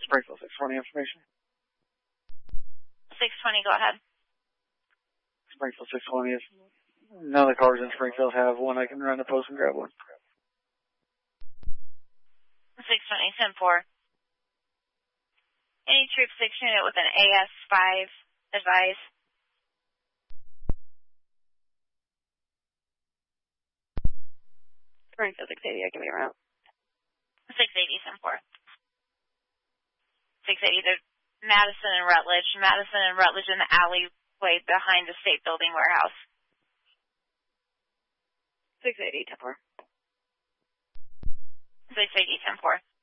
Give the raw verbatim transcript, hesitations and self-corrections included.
Springfield six twenty information. six twenty, go ahead. Springfield six twenty, if none of the cars in Springfield have one, I can run the post and grab one. six twenty, ten four. Any Troop six unit with an A S five, advise. Springfield six eighty, I can be around. six eighty, ten four. six eighty, there's Madison and Rutledge. Madison and Rutledge in the alleyway behind the State Building warehouse. six eighty, ten four. six eighty, ten four.